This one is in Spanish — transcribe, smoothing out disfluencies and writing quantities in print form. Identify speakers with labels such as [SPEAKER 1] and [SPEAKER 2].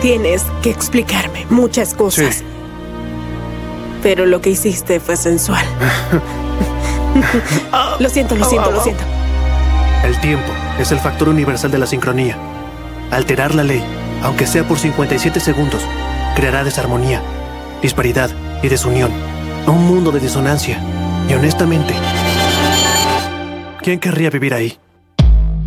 [SPEAKER 1] Tienes que explicarme muchas cosas.
[SPEAKER 2] Sí.
[SPEAKER 1] Pero lo que hiciste fue sensual. Lo siento.
[SPEAKER 2] El tiempo es el factor universal de la sincronía. Alterar la ley, aunque sea por 57 segundos, creará desarmonía, disparidad y desunión. Un mundo de disonancia. Y honestamente, ¿quién querría vivir ahí?